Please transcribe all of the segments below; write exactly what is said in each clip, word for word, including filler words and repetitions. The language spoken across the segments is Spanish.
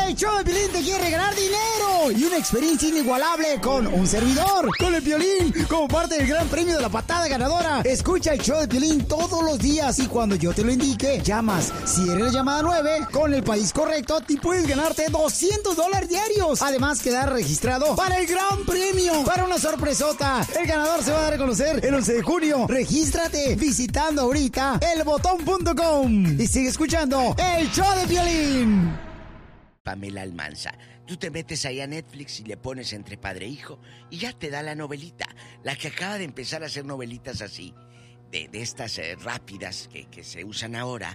El show de Piolín te quiere ganar dinero y una experiencia inigualable con un servidor, con el Piolín, como parte del gran premio de la patada ganadora. Escucha el show de Piolín todos los días y cuando yo te lo indique, llamas. Si eres la llamada nueve, con el país correcto, te puedes ganarte doscientos dólares diarios. Además, quedar registrado para el gran premio, para una sorpresota. El ganador se va a dar a conocer el once de junio. Regístrate visitando ahorita el botón punto com y sigue escuchando el show de Piolín. Pamela Almanza, tú te metes ahí a Netflix y le pones Entre Padre e Hijo y ya te da la novelita, la que acaba de empezar a hacer novelitas así, de, de estas eh, rápidas que, que se usan ahora.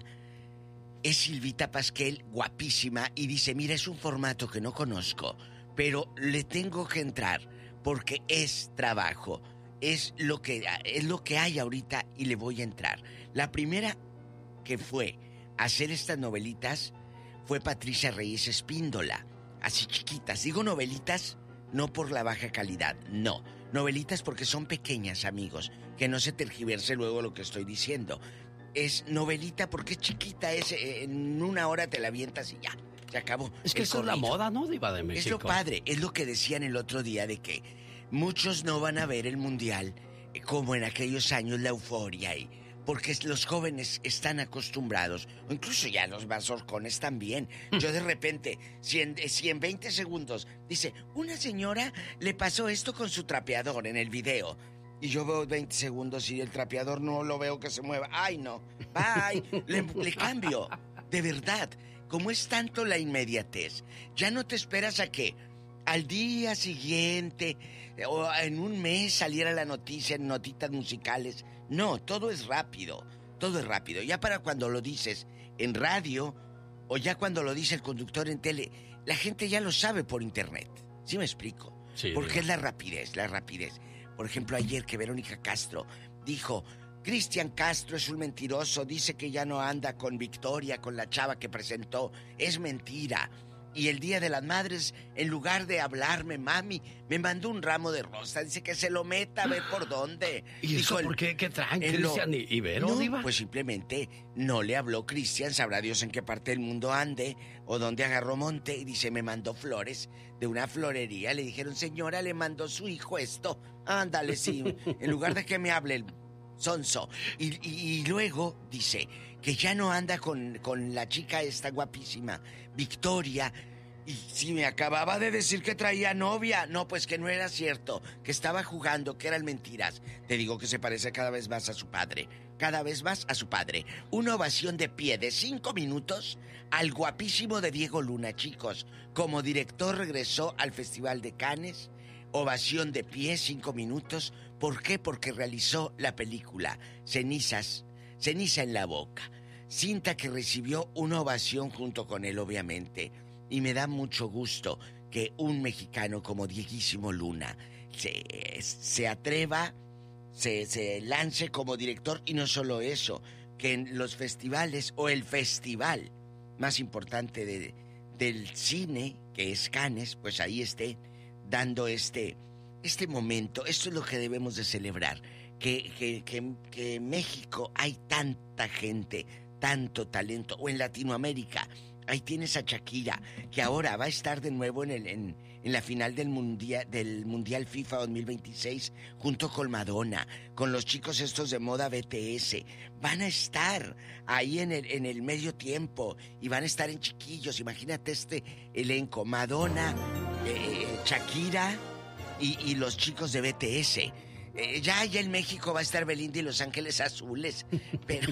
Es Silvita Pasquel, guapísima, y dice, mira, es un formato que no conozco, pero le tengo que entrar porque es trabajo, es lo que, es lo que hay ahorita y le voy a entrar. La primera que fue a hacer estas novelitas fue Patricia Reyes Espíndola, así chiquitas. Digo novelitas no por la baja calidad, no. Novelitas porque son pequeñas, amigos, que no se tergiverse luego lo que estoy diciendo. Es novelita porque es chiquita, es en una hora te la avientas y ya, se acabó. Es que eso es la moda, ¿no, Diva de México? Es lo padre, es lo que decían el otro día de que muchos no van a ver el mundial como en aquellos años la euforia y... porque los jóvenes están acostumbrados, o incluso ya los más horcones también. Yo de repente, si en, si en veinte segundos dice, una señora le pasó esto con su trapeador en el video, y yo veo veinte segundos y el trapeador no lo veo que se mueva. ¡Ay, no! ¡Bye! le, le cambio. De verdad, como es tanto la inmediatez, ya no te esperas a que al día siguiente o en un mes saliera la noticia en notitas musicales. No, todo es rápido, todo es rápido. Ya para cuando lo dices en radio o ya cuando lo dice el conductor en tele, la gente ya lo sabe por internet. ¿Sí me explico? Sí, porque digo. es la rapidez, la rapidez. Por ejemplo, ayer que Verónica Castro dijo, Cristian Castro es un mentiroso, dice que ya no anda con Victoria, con la chava que presentó. Es mentira. Y el Día de las Madres, en lugar de hablarme, mami, me mandó un ramo de rosa. Dice que se lo meta a ver por dónde. ¿Y eso por qué? ¿Qué traen, Cristian y, y Vero, no, Diva? pues simplemente no le habló Cristian, sabrá Dios en qué parte del mundo ande o dónde agarró monte. Y dice, me mandó flores de una florería. Le dijeron, señora, le mandó su hijo esto. Ándale, sí, en lugar de que me hable el sonso. Y, y, y luego dice que ya no anda con, con la chica esta guapísima, Victoria. Y si me acababa de decir que traía novia. No, pues que no era cierto, que estaba jugando, que eran mentiras. Te digo que se parece cada vez más a su padre. Cada vez más a su padre. Una ovación de pie de cinco minutos al guapísimo de Diego Luna, chicos. Como director regresó al Festival de Cannes. Ovación de pie, cinco minutos. ¿Por qué? Porque realizó la película Cenizas, Ceniza en la Boca. Cinta que recibió una ovación junto con él, obviamente. Y me da mucho gusto que un mexicano como Dieguísimo Luna se, se atreva, se, se lance como director. Y no solo eso, que en los festivales o el festival más importante de, del cine, que es Cannes, pues ahí esté dando este, este momento. Esto es lo que debemos de celebrar, que, que, que, que en México hay tanta gente, tanto talento, o en Latinoamérica. Ahí tienes a Shakira, que ahora va a estar de nuevo en, el, en, en la final del mundial, del Mundial FIFA dos mil veintiséis, junto con Madonna, con los chicos estos de moda B T S. Van a estar ahí en el, en el medio tiempo y van a estar en chiquillos. Imagínate este elenco, Madonna, eh, Shakira y, y los chicos de B T S. Eh, ya allá en México va a estar Belinda y Los Ángeles Azules, pero...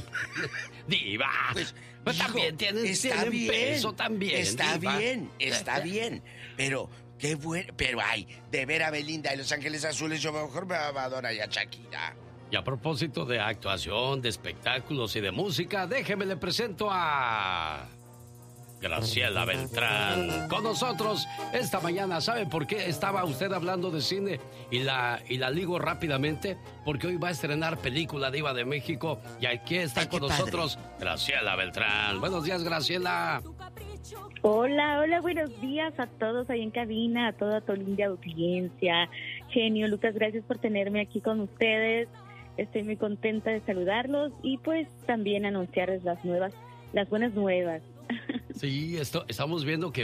Diva, pues, pues hijo, también tienen, está tienen bien, peso también, está Diva. bien, está bien, pero qué bueno, pero ay, de ver a Belinda y Los Ángeles Azules, yo mejor me va a adorar a Shakira. Y a propósito de actuación, de espectáculos y de música, déjeme le presento a... Graciela Beltrán, con nosotros esta mañana. ¿Sabe por qué estaba usted hablando de cine? Y la, y la ligo rápidamente, porque hoy va a estrenar película Diva de México. Y aquí está Ay, con nosotros padre. Graciela Beltrán. Buenos días, Graciela. Hola, hola, buenos días a todos ahí en cabina, a toda tu linda audiencia. Genio, Lucas, gracias por tenerme aquí con ustedes. Estoy muy contenta de saludarlos y pues también anunciarles las nuevas, las buenas nuevas. Sí, esto, estamos viendo que